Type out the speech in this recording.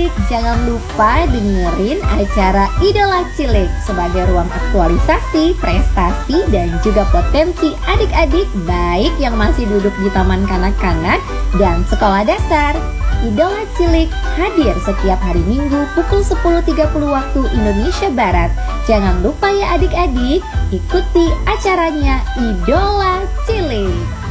Cilik, jangan lupa dengerin acara Idola Cilik sebagai ruang aktualisasi, prestasi, dan juga potensi adik-adik baik yang masih duduk di taman kanak-kanak dan sekolah dasar. Idola Cilik hadir setiap hari Minggu pukul 10.30 waktu Indonesia Barat. Jangan lupa ya adik-adik, ikuti acaranya Idola Cilik.